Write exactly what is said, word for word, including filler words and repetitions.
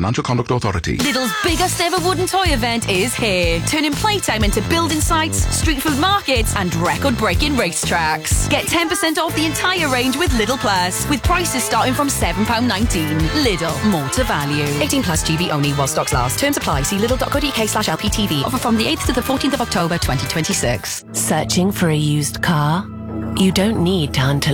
Financial Conduct Authority. Lidl's biggest ever wooden toy event is here, turning playtime into building sites, street food markets and record-breaking racetracks. Get ten percent off the entire range with Lidl Plus, with prices starting from seven pounds nineteen. Lidl, more to value. eighteen plus G B only while stocks last. Terms apply. See lidl.co.uk slash LPTV. Offer from the eighth to the fourteenth of October twenty twenty-six. Searching for a used car? You don't need to hunt